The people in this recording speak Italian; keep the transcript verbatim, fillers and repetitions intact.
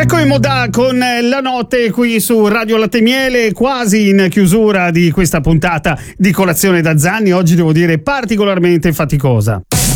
Ecco in moda con la notte qui su Radio Latte e Miele, quasi in chiusura di questa puntata di Colazione da Zanni. Oggi devo dire particolarmente faticosa.